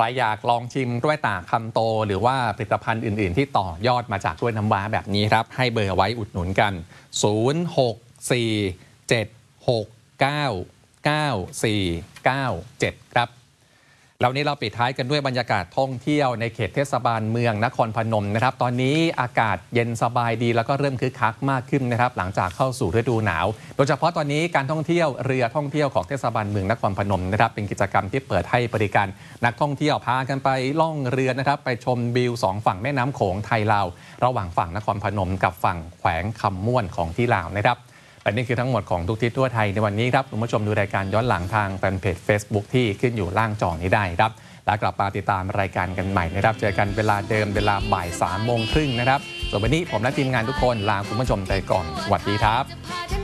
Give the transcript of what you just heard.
รอยากลองชิมกล้วยตากคำโตหรือว่าผลิตภัณฑ์อื่นๆที่ต่อยอดมาจากกล้วยน้ำว้าแบบนี้ครับให้เบอร์ไว้อุดหนุนกัน0647699497ครับแล้วนี้เราปิดท้ายกันด้วยบรรยากาศท่องเที่ยวในเขตเทศบาลเมืองนครพนมนะครับตอนนี้อากาศเย็นสบายดีแล้วก็เริ่มคึกคักมากขึ้นนะครับหลังจากเข้าสู่ฤดูหนาวโดยเฉพาะตอนนี้การท่องเที่ยวเรือท่องเที่ยวของเทศบาลเมืองนครพนมนะครับเป็นกิจกรรมที่เปิดให้บริการนักท่องเที่ยวพากันไปล่องเรือนะครับไปชมวิว2ฝั่งแม่น้ำโขงไทยลาวระหว่างฝั่งนครพนมกับฝั่งแขวงคำม่วนของที่ลาวนะครับและนี่คือทั้งหมดของทุกทิศทั่วไทยในวันนี้ครับคุณผู้ชมดูรายการย้อนหลังทางแฟนเพจ Facebook ที่ขึ้นอยู่ล่างจอนี้ได้ครับแล้วกลับมาติดตามรายการกันใหม่นะครับเจอกันเวลาเดิมเวลาบ่าย 3:30 นนะครับส่วนวันนี้ผมและทีมงานทุกคนลาคุณผู้ชมไปก่อนสวัสดีครับ